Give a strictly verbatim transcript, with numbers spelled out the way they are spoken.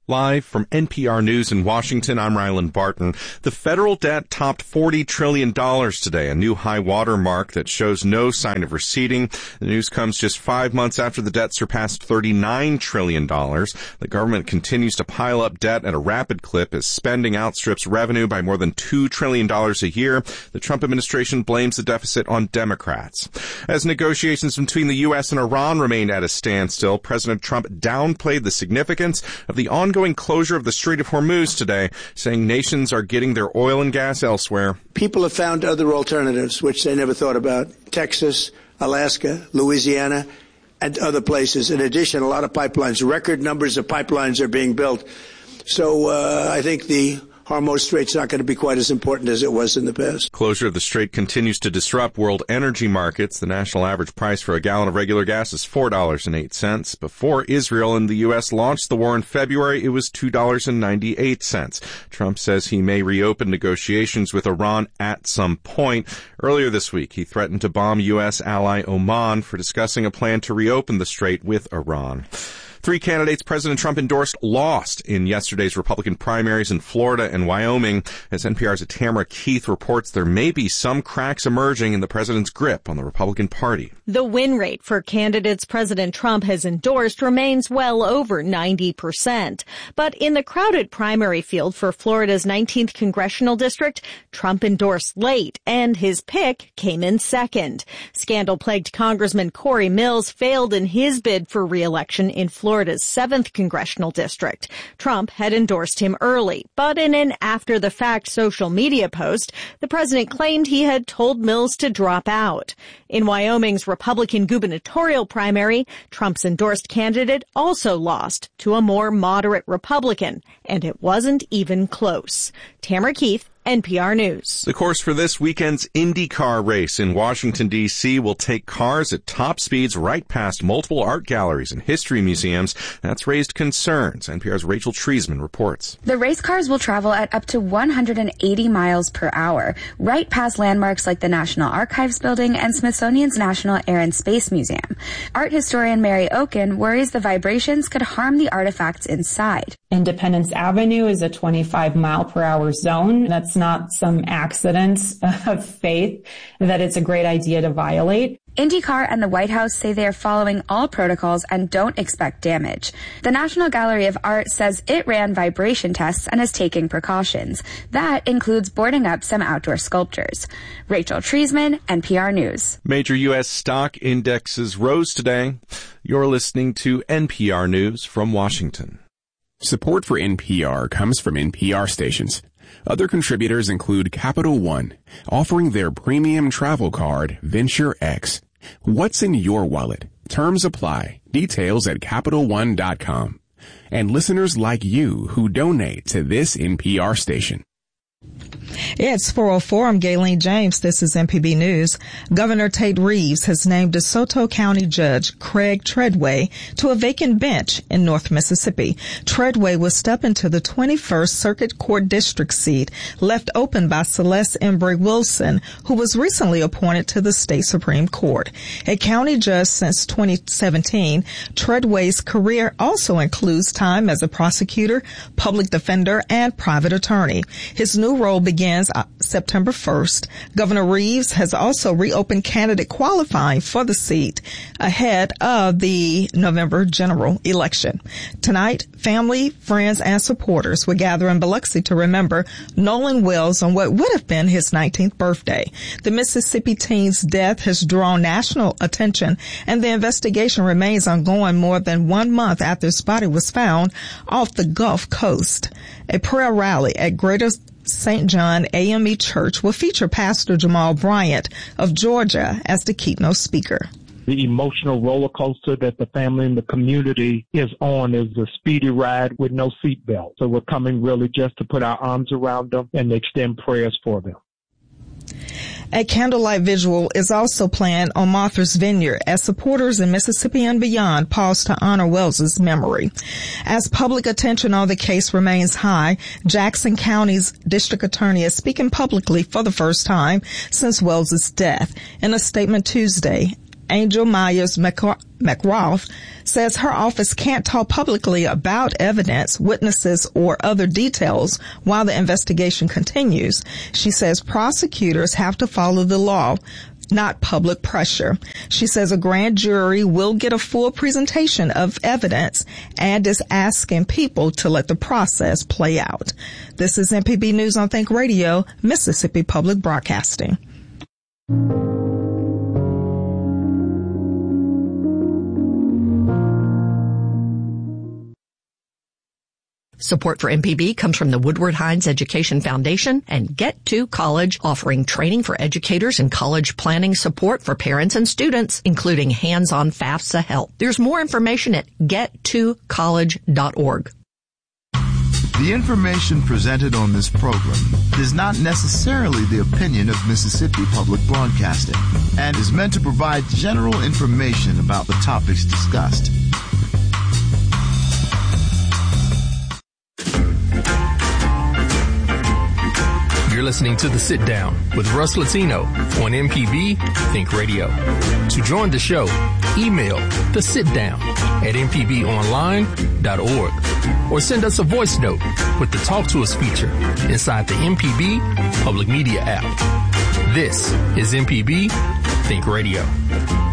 Live from N P R News in Washington, I'm Ryland Barton. The federal debt topped forty trillion dollars today, a new high water mark that shows no sign of receding. The news comes just five months after the debt surpassed thirty-nine trillion dollars. The government continues to pile up debt at a rapid clip as spending outstrips revenue by more than two trillion dollars a year. The Trump administration blames the deficit on Democrats. As negotiations between the U S and Iran remained at a standstill, President Trump downplayed the significance of the ongoing Ongoing closure of the Strait of Hormuz today, saying nations are getting their oil and gas elsewhere. People have found other alternatives, which they never thought about. Texas, Alaska, Louisiana, and other places. In addition, a lot of pipelines, record numbers of pipelines are being built. So uh, I think the Hormuz Strait's not going to be quite as important as it was in the past. Closure of the Strait continues to disrupt world energy markets. The national average price for a gallon of regular gas is four dollars and eight cents. Before Israel and the U S launched the war in February, it was two dollars and ninety-eight cents. Trump says he may reopen negotiations with Iran at some point. Earlier this week, he threatened to bomb U S ally Oman for discussing a plan to reopen the Strait with Iran. Three candidates President Trump endorsed lost in yesterday's Republican primaries in Florida and Wyoming. As N P R's Tamara Keith reports, there may be some cracks emerging in the president's grip on the Republican Party. The win rate for candidates President Trump has endorsed remains well over ninety percent. But in the crowded primary field for Florida's nineteenth congressional district, Trump endorsed late, and his pick came in second. Scandal-plagued Congressman Corey Mills failed in his bid for re-election in Florida. Florida's seventh congressional district. Trump had endorsed him early, but in an after-the-fact social media post, the president claimed he had told Mills to drop out. In Wyoming's Republican gubernatorial primary, Trump's endorsed candidate also lost to a more moderate Republican, and it wasn't even close. Tamara Keith, N P R News. The course for this weekend's IndyCar race in Washington, D C will take cars at top speeds right past multiple art galleries and history museums. That's raised concerns. N P R's Rachel Treisman reports. The race cars will travel at up to one hundred eighty miles per hour, right past landmarks like the National Archives Building and Smithsonian's National Air and Space Museum. Art historian Mary Oken worries the vibrations could harm the artifacts inside. Independence Avenue is a twenty-five mile per hour zone. That's not some accidents of faith that it's a great idea to violate. IndyCar and the White House say they are following all protocols and don't expect damage. The National Gallery of Art says it ran vibration tests and is taking precautions. That includes boarding up some outdoor sculptures. Rachel Treisman, N P R News. Major U S stock indexes rose today. You're listening to N P R News from Washington. Support for N P R comes from N P R stations. Other contributors include Capital One, offering their premium travel card, Venture X. What's in your wallet? Terms apply. Details at Capital One dot com. And listeners like you who donate to this N P R station. It's four oh four. I'm Gayleen James. This is M P B News. Governor Tate Reeves has named DeSoto County Judge Craig Treadway to a vacant bench in North Mississippi. Treadway will step into the twenty-first Circuit Court District seat left open by Celeste Embry Wilson, who was recently appointed to the state Supreme Court. A county judge since twenty seventeen, Treadway's career also includes time as a prosecutor, public defender, and private attorney. His new role begins September first. Governor Reeves has also reopened candidate qualifying for the seat ahead of the November general election. Tonight, family, friends, and supporters will gather in Biloxi to remember Nolan Wells on what would have been his nineteenth birthday. The Mississippi teen's death has drawn national attention, and the investigation remains ongoing more than one month after his body was found off the Gulf Coast. A prayer rally at Greater Saint John A M E Church will feature Pastor Jamal Bryant of Georgia as the keynote speaker. The emotional roller coaster that the family and the community is on is a speedy ride with no seatbelt. So we're coming really just to put our arms around them and extend prayers for them. A candlelight visual is also planned on Martha's Vineyard as supporters in Mississippi and beyond pause to honor Wells's memory. As public attention on the case remains high, Jackson County's district attorney is speaking publicly for the first time since Wells's death. In a statement Tuesday, Angel Myers McRoth, says her office can't talk publicly about evidence, witnesses, or other details while the investigation continues. She says prosecutors have to follow the law, not public pressure. She says a grand jury will get a full presentation of evidence and is asking people to let the process play out. This is M P B News on Think Radio, Mississippi Public Broadcasting. Support for M P B comes from the Woodward Hines Education Foundation and Get to College, offering training for educators and college planning support for parents and students, including hands-on FAFSA help. There's more information at get to college dot org. The information presented on this program is not necessarily the opinion of Mississippi Public Broadcasting and is meant to provide general information about the topics discussed. You're listening to The Sit Down with Russ Latino on M P B Think Radio. To join the show, email the sit down at m p b online dot org or send us a voice note with the Talk to Us feature inside the M P B Public Media app. This is M P B Think Radio.